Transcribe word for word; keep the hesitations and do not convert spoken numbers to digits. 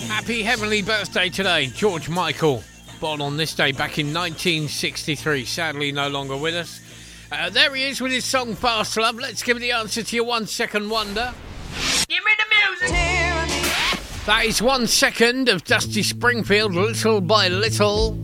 Happy heavenly birthday today, George Michael. Born on this day back in nineteen sixty-three. Sadly, no longer with us. Uh, there he is with his song Fast Love. Let's give the answer to your one second wonder. Give me the music. That is one second of Dusty Springfield, Little by Little.